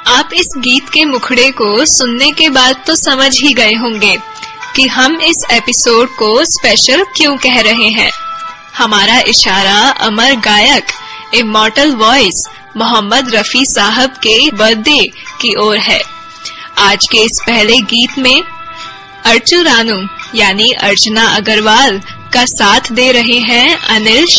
आप इस गीत के मुखड़े को सुनने के बाद तो समझ ही गए होंगे कि हम इस एपिसोड को स्पेशल क्यों कह रहे हैं। हमारा इशारा अमर गायक इमॉर्टल वॉइस मोहम्मद रफी साहब के बर्थडे की ओर है। आज के इस पहले गीत में अर्चू रानू यानी अर्चना अग्रवाल का साथ दे रहे हैं अनिल